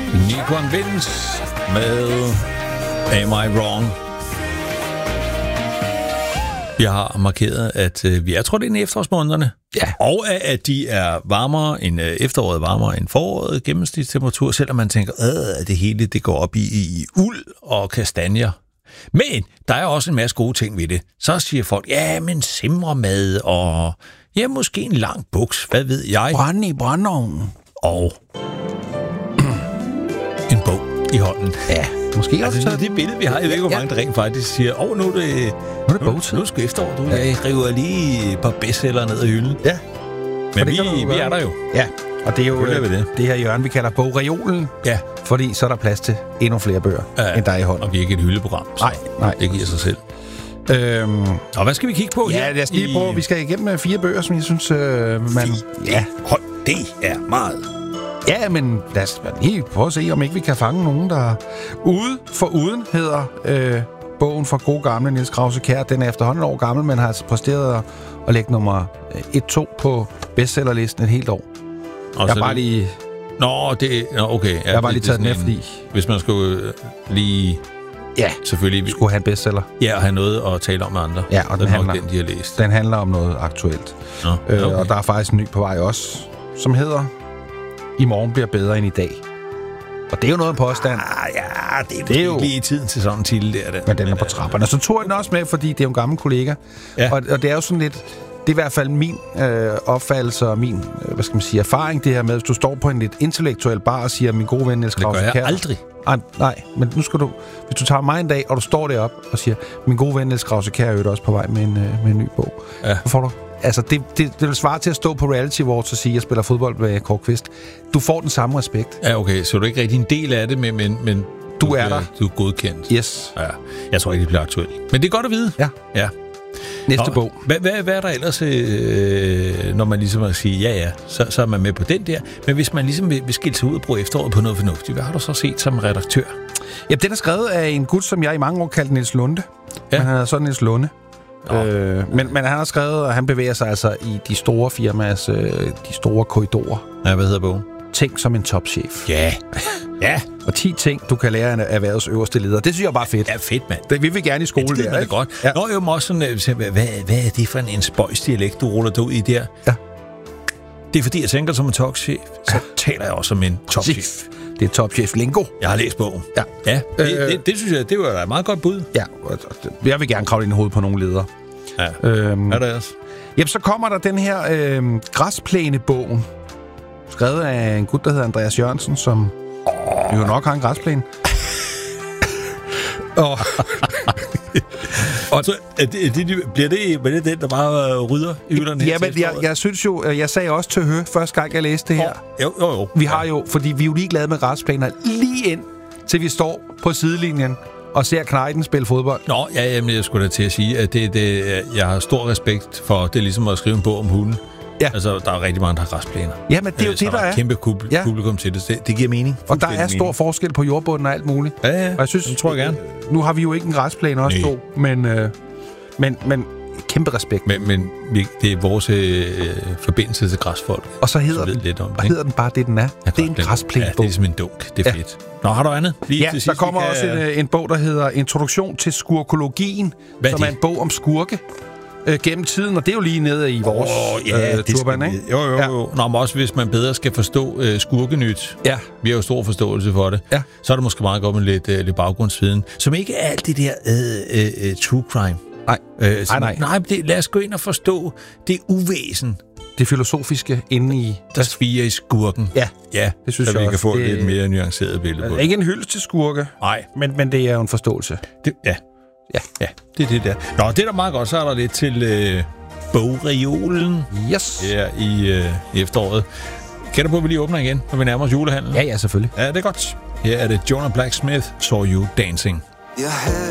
Nico Vince med Am I Wrong? Jeg har markeret, at vi er trådt ind i efterårsmånederne. Ja. Og at de er varmere end efteråret, varmere end foråret, gennemsnitstemperatur, selvom man tænker, at det hele det går op i uld og kastanjer. Men der er også en masse gode ting ved det. Så siger folk, ja, men simremad og ja, måske en lang buks, hvad ved jeg. Brænde i brændeovnen. Og en bog i hånden. Ja, måske også. Altså, det billede, vi har, jeg ved ikke, hvor mange der rent faktisk siger, nu er det bogtid. Nu skal efterår, du. Jeg river lige et par bestseller ned af hylden. Ja. Men vi er der jo. Ja, og det er jo det her hjørne, vi kalder bogreolen. Ja. Fordi så er der plads til endnu flere bøger, end der er i hånden. Og vi er ikke et hyldeprogram, så nej. Det giver sig selv. Og hvad skal vi kigge på her? Ja, lad os lige prøve. Vi skal igennem 4 bøger, som jeg synes, man... Ja, hold, det er meget. Ja, men lad os lige prøve at se, om ikke vi kan fange nogen, der ude for uden hedder bogen fra gode gamle Niels Krause-Kjær. Den er efterhånden et år gammel, men har altså præsteret at lægge nummer 1-2 på bestsellerlisten et helt år. Og jeg har bare lige... okay. Ja, jeg har bare lige taget den efter, fordi... Hvis man skulle lige... Ja, selvfølgelig. Vi skulle have en bestseller. Ja, og have noget at tale om med andre. Ja, og den handler, den, de har læst. Den handler om noget aktuelt. Okay. Og der er faktisk en ny på vej også, som hedder I morgen bliver bedre end i dag. Og det er jo noget af en påstand. Ja, det er jo lige i tiden til sådan en titel der. Men den er på trapperne. Og så tog jeg den også med, fordi det er jo en gammel kollega. Ja. Og det er jo sådan lidt... Det er i hvert fald min opfattelse og min, erfaring, det her med, hvis du står på en lidt intellektuel bar og siger, min gode ven Niels Krause-Kjær. Det gør jeg aldrig. Nej, men nu skal du... Hvis du tager mig en dag, og du står deroppe og siger, min gode ven Niels Krause-Kjær er også på vej med en ny bog. Ja. Så får du... Altså, det vil svare til at stå på Reality Awards og sige, at jeg spiller fodbold med Kåre Kvist. Du får den samme respekt. Ja, okay. Så er du ikke rigtig en del af det, men du er der. Du er godkendt. Yes. Ja. Jeg tror ikke, det bliver aktuelt. Men det er godt at vide. Ja. Næste bog. Hvad er der ellers, når man ligesom at sige, ja, så er man med på den der. Men hvis man ligesom vil skille sig ud og bruge efteråret på noget fornuftigt, hvad har du så set som redaktør? Ja, den er skrevet af en gut, som jeg i mange år kaldte Niels Lunde. Ja. Men han hedder sådan Niels Lunde. Men han har skrevet, og han bevæger sig altså i de store firmaers, de store korridorer. Ja, hvad hedder bogen? Tænk som en topchef. Ja. Ja. Og 10 ting, du kan lære af erhvervets øverste leder. Det synes jeg bare er fedt. Ja, fedt, mand. Det vil vi gerne i skole der, det er godt. Ja. Nå, jo også sådan, hvad er det for en spøjsdialekt, du ruller dig ud i der? Ja. Det er fordi, jeg tænker som en topchef, så taler jeg også som en topchef. Det er topchef lingo. Jeg har læst bogen. Ja. Det synes jeg, det var et meget godt bud. Ja, jeg vil gerne kravle ind i hovedet på nogle ledere. Ja. Hvad er det også? Jamen, så kommer der den her græsplænebogen, skrevet af en gut, der hedder Andreas Jørgensen, som jo nok har en græsplæne. Og så bliver det den, der bare rydder i hylderne? Ja, men jeg synes jo, jeg sagde også til Hø, første gang jeg læste det her. Jo. Vi har jo, fordi vi er jo ligeglade med græsplæner, lige ind til vi står på sidelinjen og ser Knejten spille fodbold. Nå, jamen, jeg skulle da til at sige, at jeg har stor respekt for det, ligesom at skrive en bog om hunden. Ja. Altså, der er rigtig mange, der har græsplæner. Ja, men det er jo det, der er. Kæmpe publikum til det. Det giver mening. Og der er stor forskel på jordbunden og alt muligt. Ja. Og jeg synes, det tror jeg gerne. Nu har vi jo ikke en græsplæne også to, men kæmpe respekt. Men det er vores forbindelse til græsfolk. Og så hedder den bare det, den er. Det er en græsplænebog. Ja, det er som en dunk. Det er fedt. Nå, har du andet? Ja, der kommer også en bog, der hedder Introduktion til skurkologien, som er en bog om skurke gennem tiden, og det er jo lige nede i vores turban, ikke? Jo. Nå, men også hvis man bedre skal forstå skurkenyt. Ja. Vi har jo stor forståelse for det. Ja. Så er det måske meget godt med lidt baggrundsviden, som ikke er alt det der true crime. Nej, lad os gå ind og forstå det uvæsen. Det filosofiske inde i... Der sviger i skurken. Ja, det synes jeg også. Så vi kan få et lidt mere nuanceret billede på det. Ikke en hyldest til skurke. Nej. Men det er jo en forståelse. Ja, det er det der. Nå, det er da meget godt. Så er der lidt til bogreolen. Yes. Her i efteråret. Kender på, at vi lige åbner igen, når vi nærmer os julehandlen? Ja, selvfølgelig. Ja, det er godt. Her er det Jonah Blacksmith, Saw You Dancing.